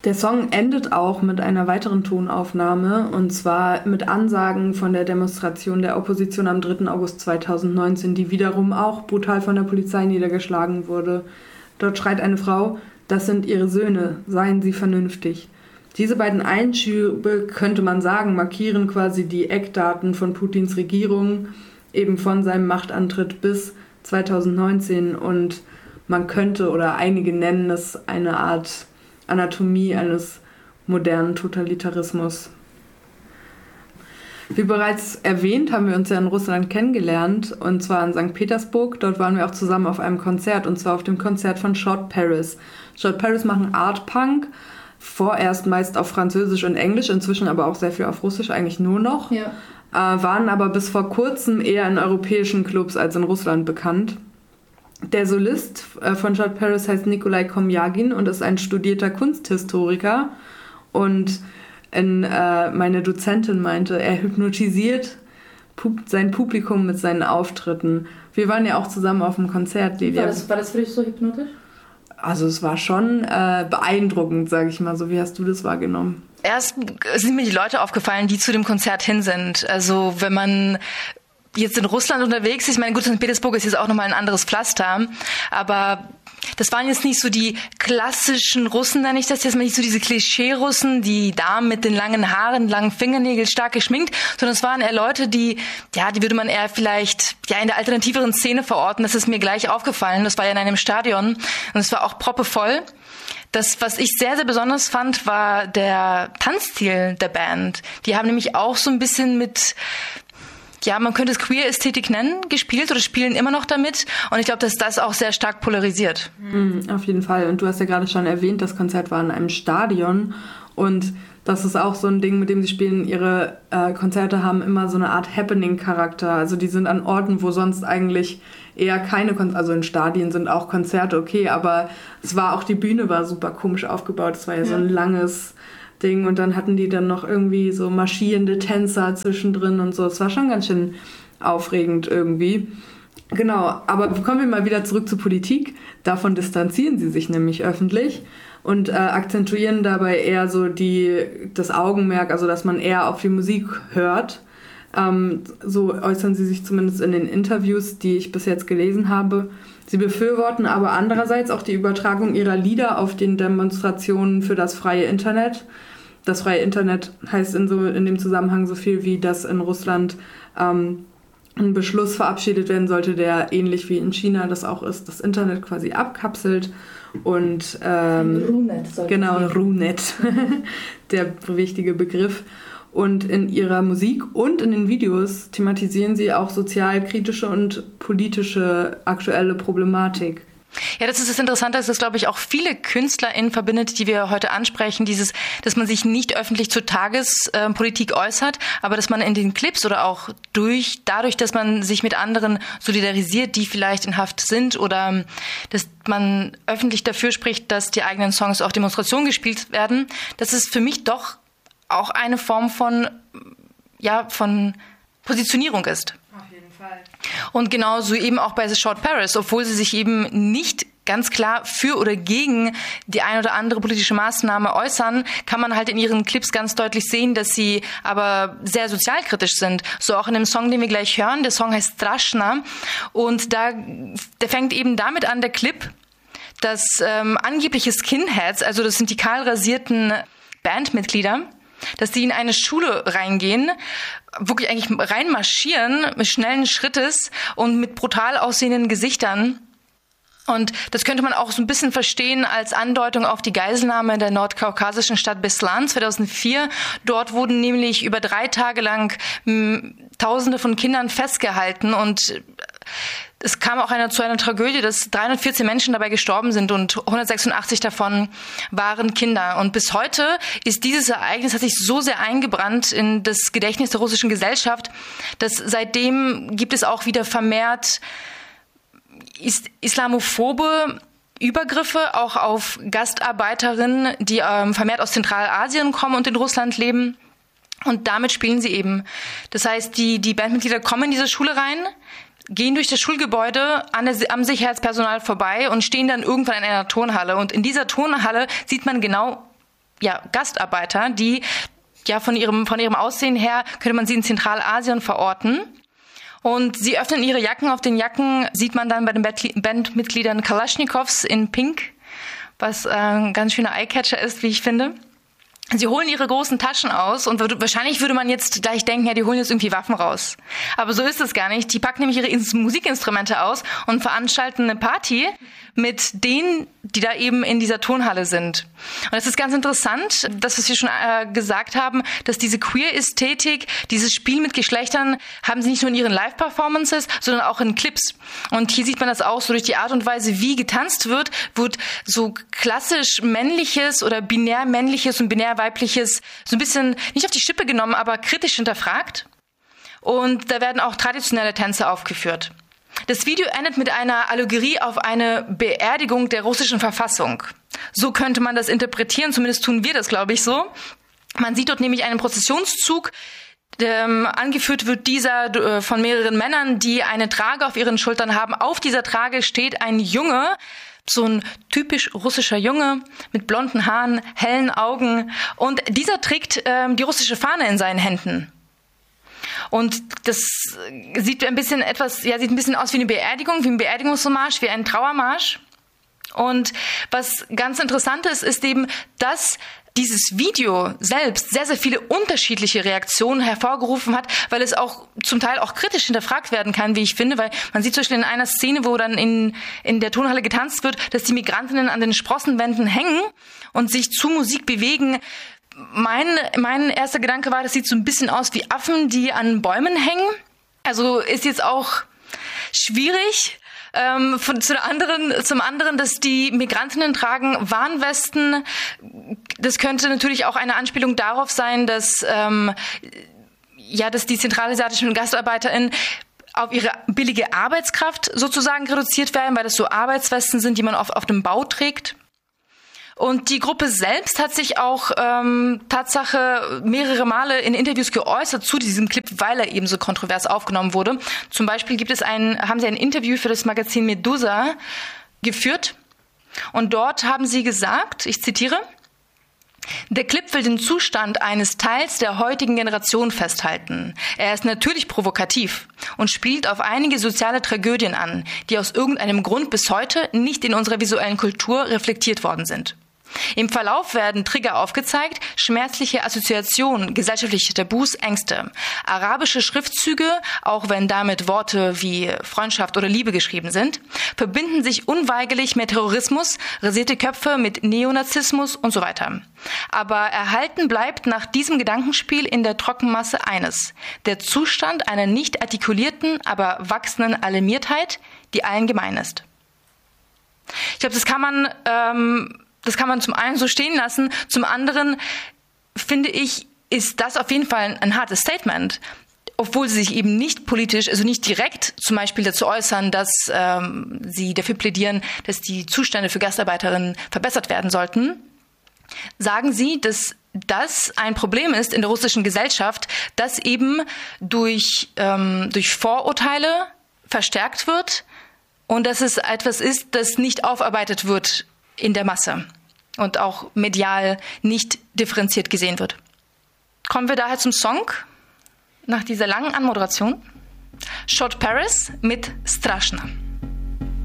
Der Song endet auch mit einer weiteren Tonaufnahme, und zwar mit Ansagen von der Demonstration der Opposition am 3. August 2019, die wiederum auch brutal von der Polizei niedergeschlagen wurde. Dort schreit eine Frau: „Das sind ihre Söhne, seien sie vernünftig." Diese beiden Einschübe, könnte man sagen, markieren quasi die Eckdaten von Putins Regierung, eben von seinem Machtantritt bis 2019, und man könnte, oder einige nennen es, eine Art Anatomie eines modernen Totalitarismus. Wie bereits erwähnt, haben wir uns ja in Russland kennengelernt, und zwar in St. Petersburg. Dort waren wir auch zusammen auf einem Konzert, und zwar auf dem Konzert von Short Paris. Short Paris machen Art Punk, vorerst meist auf Französisch und Englisch, inzwischen aber auch sehr viel auf Russisch, eigentlich nur noch. Ja. Waren aber bis vor kurzem eher in europäischen Clubs als in Russland bekannt. Der Solist von Short Paris heißt Nikolai Komjagin und ist ein studierter Kunsthistoriker. Und meine Dozentin meinte, er hypnotisiert sein Publikum mit seinen Auftritten. Wir waren ja auch zusammen auf dem Konzert, Lydia. War das für dich so hypnotisch? Also es war schon beeindruckend, sage ich mal so. Wie hast du das wahrgenommen? Erst sind mir die Leute aufgefallen, die zu dem Konzert hin sind. Also wenn man jetzt in Russland unterwegs ist, ich meine, gut, St. Petersburg ist jetzt auch nochmal ein anderes Pflaster, aber das waren jetzt nicht so die klassischen Russen, nenne ich das jetzt mal, nicht so diese Klischee-Russen, die Damen mit den langen Haaren, langen Fingernägeln, stark geschminkt, sondern es waren eher Leute, die würde man eher vielleicht in der alternativeren Szene verorten. Das ist mir gleich aufgefallen. Das war ja in einem Stadion und es war auch proppevoll. Das, was ich sehr, sehr besonders fand, war der Tanzstil der Band. Die haben nämlich auch so ein bisschen mit, man könnte es Queer-Ästhetik nennen, gespielt oder spielen immer noch damit. Und ich glaube, dass das auch sehr stark polarisiert. Auf jeden Fall. Und du hast ja gerade schon erwähnt, das Konzert war in einem Stadion. Und das ist auch so ein Ding, mit dem sie spielen. Ihre Konzerte haben immer so eine Art Happening-Charakter. Also die sind an Orten, wo sonst eigentlich eher keine Konzerte, also in Stadien sind auch Konzerte okay, aber es war auch, die Bühne war super komisch aufgebaut. Es war ja so ein langes Ding, und dann hatten die dann noch irgendwie so marschierende Tänzer zwischendrin und so. Es war schon ganz schön aufregend irgendwie. Genau, aber kommen wir mal wieder zurück zur Politik. Davon distanzieren sie sich nämlich öffentlich und akzentuieren dabei eher so das Augenmerk, also dass man eher auf die Musik hört. So äußern sie sich zumindest in den Interviews, die ich bis jetzt gelesen habe. Sie befürworten aber andererseits auch die Übertragung ihrer Lieder auf den Demonstrationen für das freie Internet. Das freie Internet heißt in dem Zusammenhang so viel wie, dass in Russland ein Beschluss verabschiedet werden sollte, der ähnlich wie in China das auch ist, das Internet quasi abkapselt. Und RuNet. Genau, RuNet, der wichtige Begriff. Und in ihrer Musik und in den Videos thematisieren sie auch sozialkritische und politische aktuelle Problematik. Ja, das ist das Interessante, dass das, glaube ich, auch viele KünstlerInnen verbindet, die wir heute ansprechen, dass man sich nicht öffentlich zur Tagespolitik äußert, aber dass man in den Clips oder auch dadurch, dass man sich mit anderen solidarisiert, die vielleicht in Haft sind, oder dass man öffentlich dafür spricht, dass die eigenen Songs auf Demonstrationen gespielt werden, das ist für mich doch auch eine Form von Positionierung ist. Auf jeden Fall. Und genauso eben auch bei The Short Paris, obwohl sie sich eben nicht ganz klar für oder gegen die ein oder andere politische Maßnahme äußern, kann man halt in ihren Clips ganz deutlich sehen, dass sie aber sehr sozialkritisch sind. So auch in dem Song, den wir gleich hören. Der Song heißt Strashna und der fängt eben damit an, der Clip, dass angebliche Skinheads, also das sind die kahl rasierten Bandmitglieder, dass die in eine Schule reingehen, wirklich eigentlich reinmarschieren mit schnellen Schrittes und mit brutal aussehenden Gesichtern. Und das könnte man auch so ein bisschen verstehen als Andeutung auf die Geiselnahme der nordkaukasischen Stadt Beslan 2004. Dort wurden nämlich über 3 Tage lang Tausende von Kindern festgehalten und es kam auch zu einer Tragödie, dass 314 Menschen dabei gestorben sind und 186 davon waren Kinder. Und bis heute ist dieses Ereignis, hat sich so sehr eingebrannt in das Gedächtnis der russischen Gesellschaft, dass seitdem gibt es auch wieder vermehrt islamophobe Übergriffe auch auf Gastarbeiterinnen, die vermehrt aus Zentralasien kommen und in Russland leben. Und damit spielen sie eben. Das heißt, die Bandmitglieder kommen in diese Schule rein, gehen durch das Schulgebäude am Sicherheitspersonal vorbei und stehen dann irgendwann in einer Turnhalle. Und in dieser Turnhalle sieht man genau Gastarbeiter, die von ihrem Aussehen her könnte man sie in Zentralasien verorten. Und sie öffnen ihre Jacken. Auf den Jacken sieht man dann bei den Bandmitgliedern Kalaschnikows in Pink, was ein ganz schöner Eyecatcher ist, wie ich finde. Sie holen ihre großen Taschen aus und wahrscheinlich würde man jetzt gleich denken, die holen jetzt irgendwie Waffen raus. Aber so ist es gar nicht. Die packen nämlich ihre Musikinstrumente aus und veranstalten eine Party mit denen, die da eben in dieser Turnhalle sind. Und es ist ganz interessant, dass was wir schon gesagt haben, dass diese Queer-Ästhetik, dieses Spiel mit Geschlechtern, haben sie nicht nur in ihren Live-Performances, sondern auch in Clips. Und hier sieht man das auch so durch die Art und Weise, wie getanzt wird so klassisch männliches oder binär männliches und binär weibliches so ein bisschen nicht auf die Schippe genommen, aber kritisch hinterfragt. Und da werden auch traditionelle Tänze aufgeführt. Das Video endet mit einer Allegorie auf eine Beerdigung der russischen Verfassung. So könnte man das interpretieren, zumindest tun wir das, glaube ich, so. Man sieht dort nämlich einen Prozessionszug, angeführt wird dieser von mehreren Männern, die eine Trage auf ihren Schultern haben. Auf dieser Trage steht ein Junge, so ein typisch russischer Junge mit blonden Haaren, hellen Augen. Und dieser trägt die russische Fahne in seinen Händen. Und das sieht ein bisschen aus wie eine Beerdigung, wie ein Beerdigungsmarsch, wie ein Trauermarsch. Und was ganz interessant ist eben, dass dieses Video selbst sehr, sehr viele unterschiedliche Reaktionen hervorgerufen hat, weil es auch zum Teil auch kritisch hinterfragt werden kann, wie ich finde, weil man sieht zum Beispiel in einer Szene, wo dann in der Turnhalle getanzt wird, dass die Migrantinnen an den Sprossenwänden hängen und sich zu Musik bewegen. Mein erster Gedanke war, das sieht so ein bisschen aus wie Affen, die an Bäumen hängen. Also ist jetzt auch schwierig. Zum anderen, dass die Migrantinnen tragen Warnwesten. Das könnte natürlich auch eine Anspielung darauf sein, dass die zentralasiatischen GastarbeiterInnen auf ihre billige Arbeitskraft sozusagen reduziert werden, weil das so Arbeitswesten sind, die man auf dem Bau trägt. Und die Gruppe selbst hat sich auch Tatsache mehrere Male in Interviews geäußert zu diesem Clip, weil er eben so kontrovers aufgenommen wurde. Zum Beispiel haben sie ein Interview für das Magazin Medusa geführt. Und dort haben sie gesagt, ich zitiere, der Clip will den Zustand eines Teils der heutigen Generation festhalten. Er ist natürlich provokativ und spielt auf einige soziale Tragödien an, die aus irgendeinem Grund bis heute nicht in unserer visuellen Kultur reflektiert worden sind. Im Verlauf werden Trigger aufgezeigt, schmerzliche Assoziationen, gesellschaftliche Tabus, Ängste. Arabische Schriftzüge, auch wenn damit Worte wie Freundschaft oder Liebe geschrieben sind, verbinden sich unweigerlich mit Terrorismus, rasierte Köpfe mit Neonazismus und so weiter. Aber erhalten bleibt nach diesem Gedankenspiel in der Trockenmasse eines: der Zustand einer nicht artikulierten, aber wachsenden Alarmiertheit, die allen gemein ist. Ich glaube, das kann man zum einen so stehen lassen. Zum anderen, finde ich, ist das auf jeden Fall ein hartes Statement. Obwohl sie sich eben nicht politisch, also nicht direkt zum Beispiel dazu äußern, dass sie dafür plädieren, dass die Zustände für Gastarbeiterinnen verbessert werden sollten, sagen sie, dass das ein Problem ist in der russischen Gesellschaft, das eben durch Vorurteile verstärkt wird und dass es etwas ist, das nicht aufarbeitet wird in der Masse und auch medial nicht differenziert gesehen wird. Kommen wir daher zum Song nach dieser langen Anmoderation. Short Paris mit Strashna.